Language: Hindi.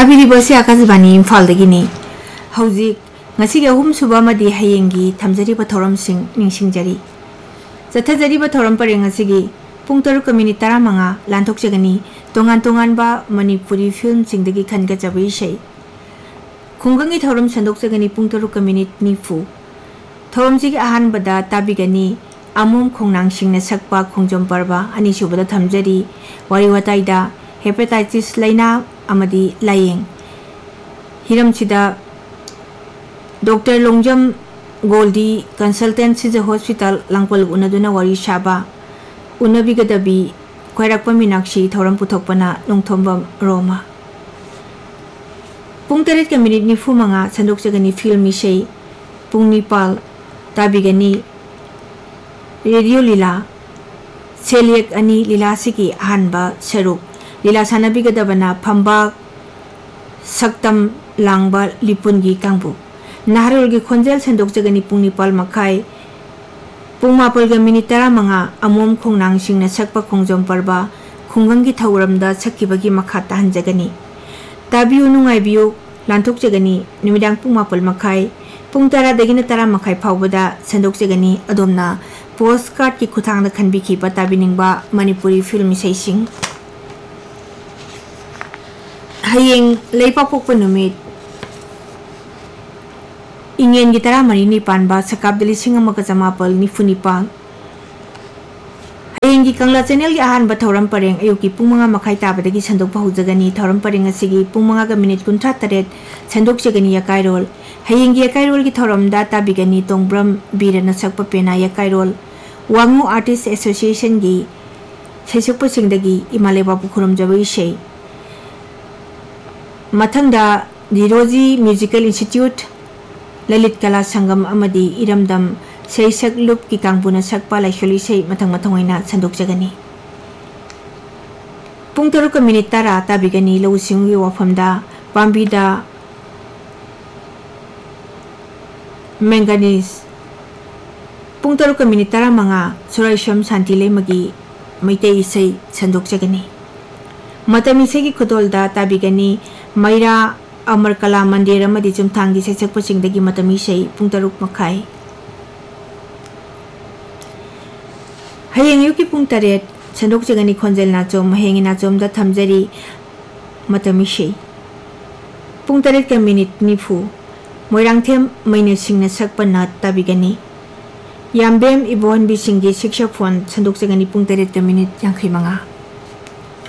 ताबीरिबसे Akashvani इम्फालदगिनी हौजिक ngasiga hum suba madi hayengi thamjariba thoramsing ningsingjari jathajariba thoram pareng asigi pung 7:35 lanthokjagani tongan tongan ba manipuri film singdagi khanga jabai sei khunggangi thoram sandokjagani pung 7:9 thoram jigi ahan bada tabigani amum khongnang singna sakpa khongjom parba ani subada thamjari wari wataida hepatitis laina amadi layeng hiram chida doctor Longjam Goldy consultancy hospital लांगपल उनदुना worry साबा उनबिगदबी खैराकप मीनाक्षी थौरम पुथोकपना नोंथोंबम रोमा पुंग 8:45 संदोकजगनी फिल्म इसे पुंग 9 ताबिगनी रेडियो लीला सेलियक अनि लीलासिकी अहानबा सरुक लीला सानबिगदबना फंबा सक्तम लांगबा लिपुनगी कांगबु नाहरुल की खोंजेल संदोकजगनी पुंग 9 पुंग 9:15 अमोम खोंनांग सिंगना सकपा खोंजोम परबा खुंगंगी थौरमदा सकिबगी मखा ताहनजगनी ताबियु नुंगाइबियु लांथोकजगनी निमिदांग पुंग 9 पुंग 10 दगिना 10 फावबदा संदोकजगनी अदोमना पोस्ट कार्ड की खुथांगदा खनबिखिबा ताबिनिंगबा मणिपुरी फिल्म इसेसिंग हयेंग लेपापोकपा नुमित इंगेन की 10:9 सकाब 1994 हयेंगी कंगला चैनल की अहानब थौरम परेंग अयुकी पुंग 5 ताबदगी संदोकपा हौजगनी थौरम परेंग असिगी पुंग 5:53 संदोकजगनी यकाइरोल हयेंगी यकाइरोल की थौरमदा ताबिगनी तोंगब्रम बीरना सकपा पेना यकाइरोल वांगू आर्टिस्ट एसोसिएशन की सैसोकपसिंगदगी इमालेबा पुखुरम जबई मथंगदा दिरोजी म्यूजिकल इंस्टीट्यूट ललित कला संगम अमदी इरमदम सैसक लुप की कांगपुना सकपा लाइसोली से मथंग मथंगैना संदोकजगनी पुंग 7:10 ताबिगनी लौसिंगी वाफमदा पांबीदा मैंगनीज पुंग 7:15 सुराइशम शांतिलेमगी मैते इसै संदोकजगनी मतमिसे की खुदोलदा ताबिगनी मैरा अमर कला मंदिर अमदी चुमथांगी सैसकपसिंगदगी मतमिसे पुंग 6:30 हयेंग युकी पुंग 8 संदोकजगनी खोंजेल नाचोम हयेंगी नाचोमदा थमजरी मतमिसे पुंग 8:9 मोइरांगथेम मैनसिंगना सकपना ताबिगनी यामबेम इबोहनबी सिंगी शिक्षक फोन संदोकजगनी पुंग 8:55